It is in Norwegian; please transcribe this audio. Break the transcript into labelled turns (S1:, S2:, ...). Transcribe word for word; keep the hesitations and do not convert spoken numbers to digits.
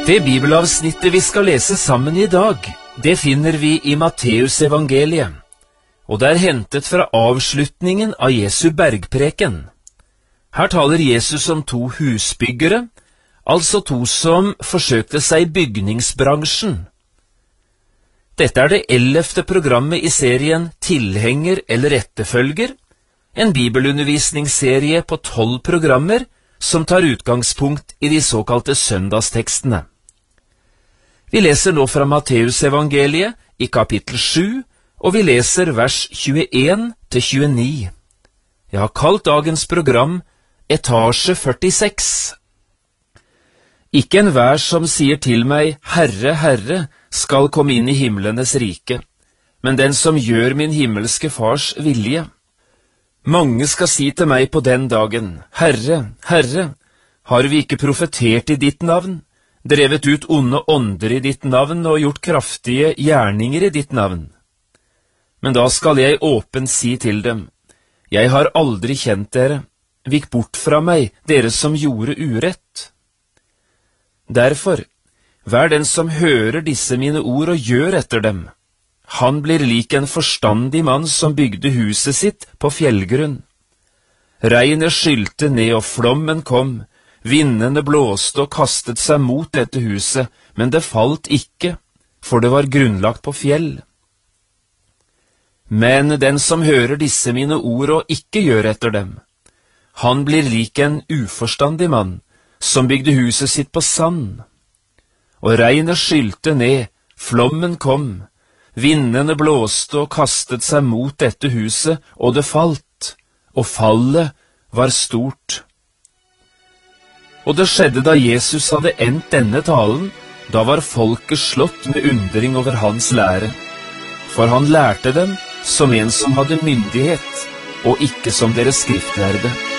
S1: Det bibelavsnittet vi skal lese sammen i dag, det finner vi i Matteus evangeliet, og det er hentet fra avslutningen av Jesu bergpreken. Her taler Jesus om to husbyggere, altså to som forsøkte seg i bygningsbransjen. Dette er det ellevte programmet i serien Tilhenger eller etterfølger, en bibelundervisningsserie på tolv programmer som tar utgangspunkt i de såkalte søndagstekstene. Vi leser nå fra Matteus evangeliet i kapittel sju, og vi leser vers tjueen til tjueni. Jeg har kalt dagens program Etasje førtiseks. Ikke enhver som sier til meg, Herre, Herre, skal komme inn i himlenes rike, men den som gjør min himmelske fars vilje. Mange skal si til meg på den dagen, Herre, Herre, har vi ikke profetert i ditt navn, drevet ut onde ånder i ditt navn og gjort kraftige gjerninger i ditt navn? Men da skal jeg åpent si til dem, jeg har aldri kjent dere, vik bort fra meg, dere som gjorde urett. Derfor, vær den som hører disse mine ord og gjør etter dem. Han blir lik en forstandig mann som bygde huset sitt på fjellgrunn. Regnet skylte ned og flommen kom, vindene blåste og kastet seg mot dette huset, men det falt ikke, for det var grunnlagt på fjell. Men den som hører disse mine ord og ikke gjør etter dem, han blir lik en uforstandig mann, som bygde huset sitt på sand. Og regnet skylte ned, flommen kom, vindene blåste og kastet seg mot dette huset, og det falt, og fallet var stort. Og det skjedde da Jesus hadde endt denne talen, da var folket slått med undring over hans lære. For han lærte dem som en som hadde myndighet, og ikke som deres skriftlærde.